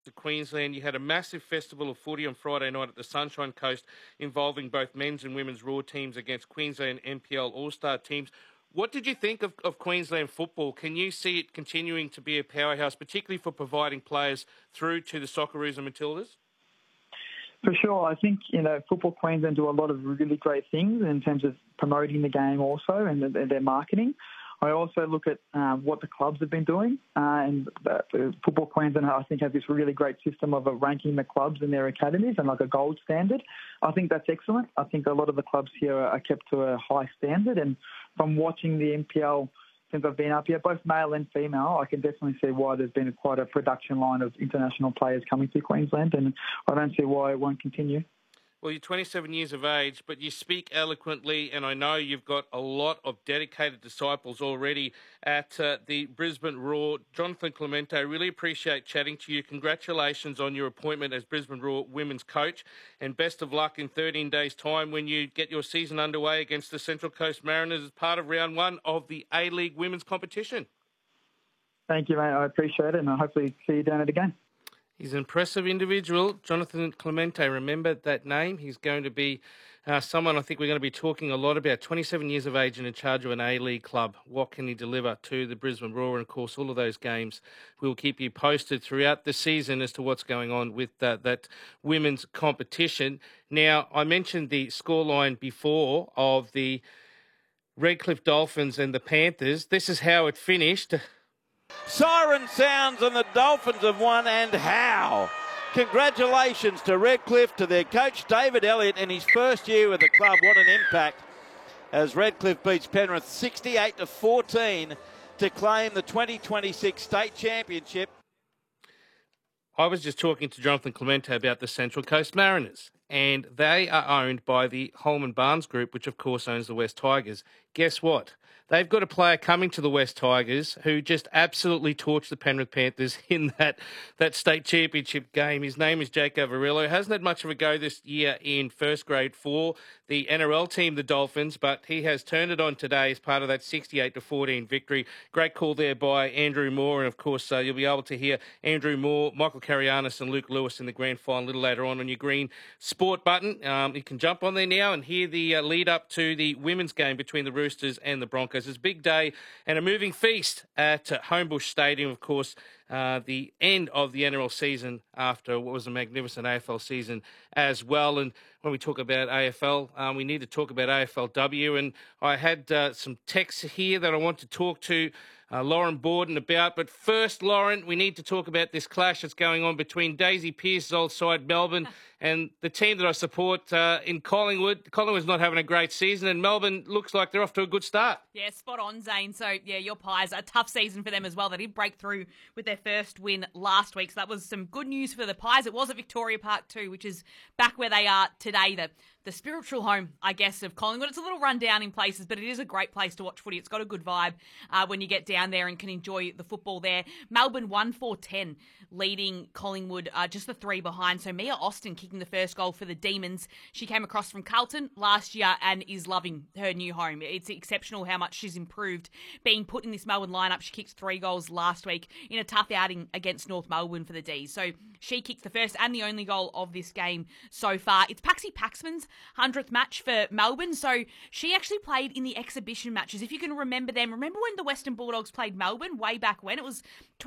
to Queensland. You had a massive festival of footy on Friday night at the Sunshine Coast involving both men's and women's Raw teams against Queensland NPL All-Star teams. What did you think of Queensland football? Can you see it continuing to be a powerhouse, particularly for providing players through to the Socceroos and Matildas? For sure. I think, Football Queensland do a lot of really great things in terms of promoting the game also and their marketing. I also look at what the clubs have been doing, and Football Queensland, I think, has this really great system of ranking the clubs in their academies and like a gold standard. I think that's excellent. I think a lot of the clubs here are kept to a high standard, and from watching the NPL since I've been up here, both male and female, I can definitely see why there's been quite a production line of international players coming to Queensland, and I don't see why it won't continue. Well, you're 27 years of age, but you speak eloquently, and I know you've got a lot of dedicated disciples already at the Brisbane Roar. Jonathan Clemente, I really appreciate chatting to you. Congratulations on your appointment as Brisbane Roar women's coach, and best of luck in 13 days' time when you get your season underway against the Central Coast Mariners as part of round one of the A-League women's competition. Thank you, mate. I appreciate it, and I hopefully see you down it again. He's an impressive individual, Jonathan Clemente. Remember that name. He's going to be someone I think we're going to be talking a lot about. 27 years of age and in charge of an A-League club. What can he deliver to the Brisbane Roar? And, of course, all of those games we'll keep you posted throughout the season as to what's going on with that women's competition. Now, I mentioned the scoreline before of the Redcliffe Dolphins and the Panthers. This is how it finished. Siren sounds and the Dolphins have won, and how. Congratulations to Redcliffe, to their coach David Elliott in his first year with the club. What an impact as Redcliffe beats Penrith 68-14 to claim the 2026 state championship. I was just talking to Jonathan Clemente about the Central Coast Mariners, and they are owned by the Holman Barnes Group, which of course owns the West Tigers. Guess what? They've got a player coming to the West Tigers who just absolutely torched the Penrith Panthers in that state championship game. His name is Jake Avarillo. Hasn't had much of a go this year in first grade for the NRL team, the Dolphins, but he has turned it on today as part of that 68-14 victory. Great call there by Andrew Moore, and of course you'll be able to hear Andrew Moore, Michael Carianis and Luke Lewis in the grand final a little later on your green sport button. You can jump on there now and hear the lead up to the women's game between the Roosters and the Broncos. It's a big day and a moving feast at Homebush Stadium, of course, the end of the NRL season after what was a magnificent AFL season as well. And when we talk about AFL, we need to talk about AFLW. And I had some texts here that I want to talk to Lauren Borden about. But first, Lauren, we need to talk about this clash that's going on between Daisy Pearce's old side, Melbourne, and the team that I support in Collingwood. Collingwood's not having a great season, and Melbourne looks like they're off to a good start. Yeah, spot on, Zane. So, yeah, your Pies, a tough season for them as well. They did break through with their first win last week, so that was some good news for the Pies. It was at Victoria Park too, which is back where they are today, the spiritual home, I guess, of Collingwood. It's a little run down in places, but it is a great place to watch footy. It's got a good vibe when you get down there and can enjoy the football there. Melbourne 1-4-10, leading Collingwood just the three behind. So Mia Austin kicking the first goal for the Demons. She came across from Carlton last year and is loving her new home. It's exceptional how much she's improved being put in this Melbourne lineup. She kicked 3 goals last week in a tough outing against North Melbourne for the D's. So she kicks the first and the only goal of this game so far. It's Paxi Paxman's 100th match for Melbourne. So she actually played in the exhibition matches. If you can remember them, remember when the Western Bulldogs played Melbourne way back when? It was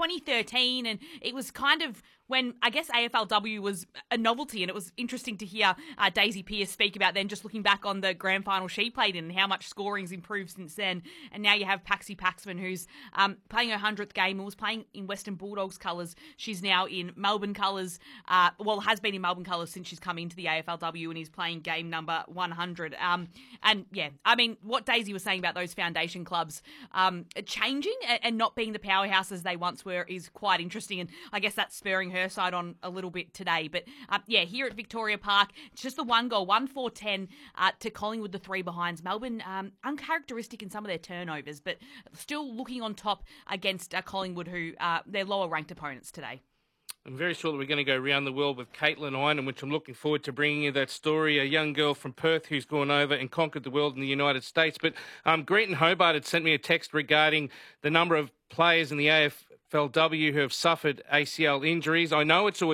2013, and it was kind of when, I guess, AFLW was a novelty, and it was interesting to hear Daisy Pearce speak about then, just looking back on the grand final she played in and how much scoring's improved since then. And now you have Paxi Paxman, who's playing her 100th game and was playing in Western Bulldogs colours. She's now in Melbourne colours, has been in Melbourne colours since she's come into the AFLW, and is playing game number 100. And yeah, I mean, what Daisy was saying about those foundation clubs changing and not being the powerhouses they once were is quite interesting, and I guess that's spurring her side on a little bit today. But here at Victoria Park, it's just the one goal, 1-4-10 to Collingwood, the three behinds. Melbourne, uncharacteristic in some of their turnovers, but still looking on top against Collingwood, who their lower ranked opponents today. I'm very sure that we're going to go around the world with Caitlin Inan, which I'm looking forward to bringing you that story, a young girl from Perth who's gone over and conquered the world in the United States. But Greeton Hobart had sent me a text regarding the number of players in the AFLW who have suffered ACL injuries. I know it's always